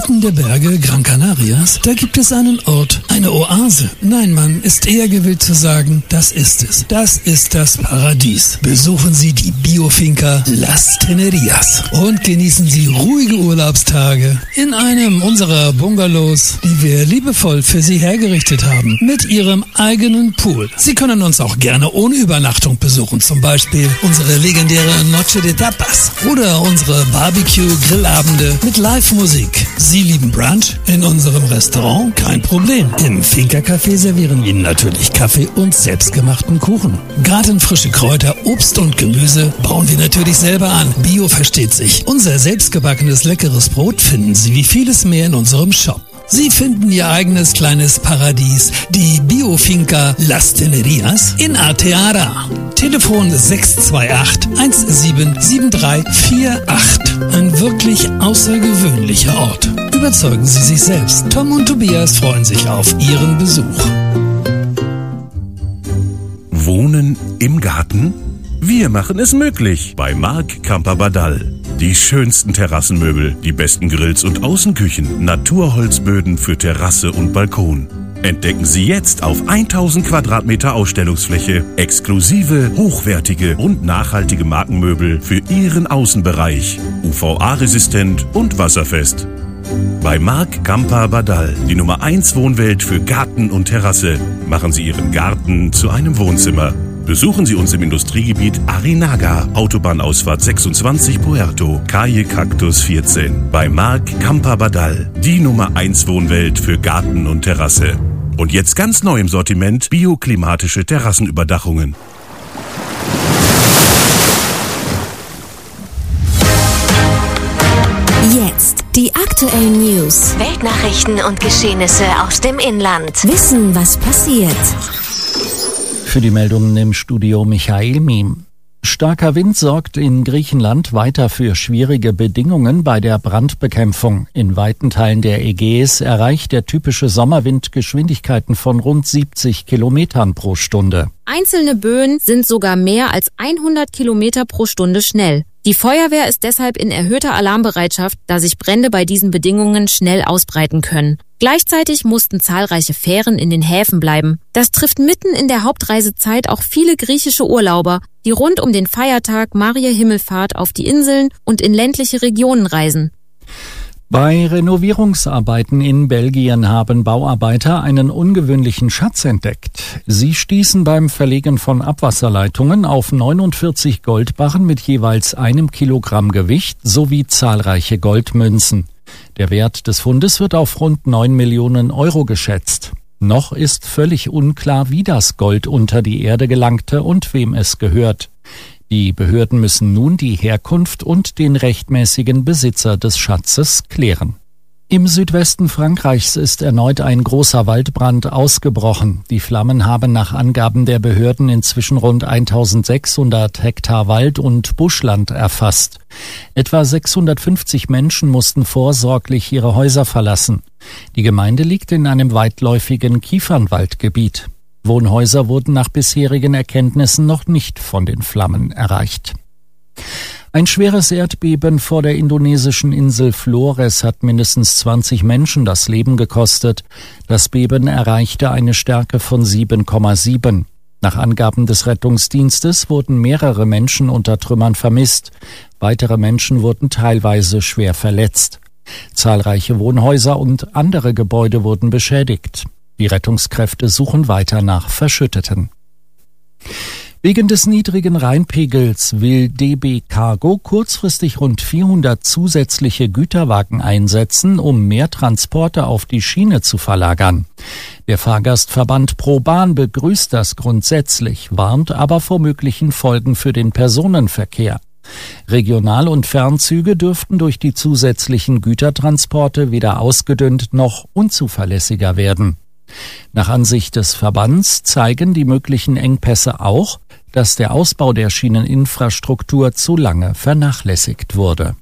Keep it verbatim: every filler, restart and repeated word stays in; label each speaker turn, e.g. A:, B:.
A: inmitten der Berge Gran Canarias, da gibt es einen Ort, eine Oase. Nein, man ist eher gewillt zu sagen, das ist es. Das ist das Paradies. Besuchen Sie die Biofinca Las Tenerías und genießen Sie ruhige Urlaubstage in einem unserer Bungalows, die wir liebevoll für Sie hergerichtet haben, mit Ihrem eigenen Pool. Sie können uns auch gerne ohne Übernachtung besuchen, zum Beispiel unsere legendäre Noche de Tapas oder unsere Barbecue-Grillabende mit Live-Musik. Sie lieben Brunch? In unserem Restaurant? Kein Problem. Im Finca-Café servieren wir Ihnen natürlich Kaffee und selbstgemachten Kuchen. Gartenfrische Kräuter, Obst und Gemüse bauen wir natürlich selber an. Bio versteht sich. Unser selbstgebackenes leckeres Brot finden Sie wie vieles mehr in unserem Shop. Sie finden Ihr eigenes kleines Paradies, die Biofinca Las Tenerías in Arteara. Telefon sechs zwei acht eins sieben sieben drei vier acht. Ein wirklich außergewöhnlicher Ort. Überzeugen Sie sich selbst. Tom und Tobias freuen sich auf Ihren Besuch.
B: Wohnen im Garten? Wir machen es möglich bei Marc Camper Badal. Die schönsten Terrassenmöbel, die besten Grills und Außenküchen, Naturholzböden für Terrasse und Balkon. Entdecken Sie jetzt auf tausend Quadratmeter Ausstellungsfläche exklusive, hochwertige und nachhaltige Markenmöbel für Ihren Außenbereich. U V A-resistent und wasserfest. Bei Marc Camper Badal, die Nummer eins Wohnwelt für Garten und Terrasse. Machen Sie Ihren Garten zu einem Wohnzimmer. Besuchen Sie uns im Industriegebiet Arinaga, Autobahnausfahrt sechsundzwanzig Puerto, Calle Cactus vierzehn. Bei Marc Camper Badal, die Nummer eins Wohnwelt für Garten und Terrasse. Und jetzt ganz neu im Sortiment bioklimatische Terrassenüberdachungen.
C: Jetzt die aktuellen News.
D: Weltnachrichten und Geschehnisse aus dem Inland.
C: Wissen, was passiert.
E: Für die Meldungen im Studio Michael Miem. Starker Wind sorgt in Griechenland weiter für schwierige Bedingungen bei der Brandbekämpfung. In weiten Teilen der Ägäis erreicht der typische Sommerwind Geschwindigkeiten von rund siebzig Kilometern pro Stunde.
F: Einzelne Böen sind sogar mehr als hundert Kilometer pro Stunde schnell. Die Feuerwehr ist deshalb in erhöhter Alarmbereitschaft, da sich Brände bei diesen Bedingungen schnell ausbreiten können. Gleichzeitig mussten zahlreiche Fähren in den Häfen bleiben. Das trifft mitten in der Hauptreisezeit auch viele griechische Urlauber, die rund um den Feiertag Mariä Himmelfahrt auf die Inseln und in ländliche Regionen reisen.
E: Bei Renovierungsarbeiten in Belgien haben Bauarbeiter einen ungewöhnlichen Schatz entdeckt. Sie stießen beim Verlegen von Abwasserleitungen auf neunundvierzig Goldbarren mit jeweils einem Kilogramm Gewicht sowie zahlreiche Goldmünzen. Der Wert des Fundes wird auf rund neun Millionen Euro geschätzt. Noch ist völlig unklar, wie das Gold unter die Erde gelangte und wem es gehört. Die Behörden müssen nun die Herkunft und den rechtmäßigen Besitzer des Schatzes klären. Im Südwesten Frankreichs ist erneut ein großer Waldbrand ausgebrochen. Die Flammen haben nach Angaben der Behörden inzwischen rund eintausendsechshundert Hektar Wald und Buschland erfasst. Etwa sechshundertfünfzig Menschen mussten vorsorglich ihre Häuser verlassen. Die Gemeinde liegt in einem weitläufigen Kiefernwaldgebiet. Wohnhäuser wurden nach bisherigen Erkenntnissen noch nicht von den Flammen erreicht. Ein schweres Erdbeben vor der indonesischen Insel Flores hat mindestens zwanzig Menschen das Leben gekostet. Das Beben erreichte eine Stärke von sieben Komma sieben. Nach Angaben des Rettungsdienstes wurden mehrere Menschen unter Trümmern vermisst. Weitere Menschen wurden teilweise schwer verletzt. Zahlreiche Wohnhäuser und andere Gebäude wurden beschädigt. Die Rettungskräfte suchen weiter nach Verschütteten. Wegen des niedrigen Rheinpegels will D B Cargo kurzfristig rund vierhundert zusätzliche Güterwagen einsetzen, um mehr Transporte auf die Schiene zu verlagern. Der Fahrgastverband ProBahn begrüßt das grundsätzlich, warnt aber vor möglichen Folgen für den Personenverkehr. Regional- und Fernzüge dürften durch die zusätzlichen Gütertransporte weder ausgedünnt noch unzuverlässiger werden. Nach Ansicht des Verbands zeigen die möglichen Engpässe auch, dass der Ausbau der Schieneninfrastruktur zu lange vernachlässigt wurde.